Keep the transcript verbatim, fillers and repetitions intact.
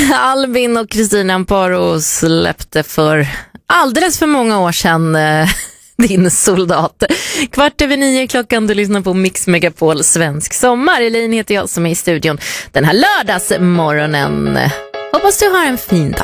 Albin och Kristina Amparo släppte för alldeles för många år sedan eh, din soldat. Kvart över nio klockan, du lyssnar på Mix Megapol Svensk Sommar. Elin heter jag som är i studion den här lördagsmorgonen. Hoppas du har en fin dag.